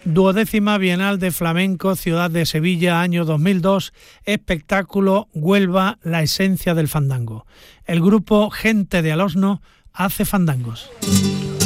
12ª Bienal de Flamenco, Ciudad de Sevilla, año 2002, espectáculo Huelva, la esencia del fandango. El grupo Gente de Alosno hace fandangos.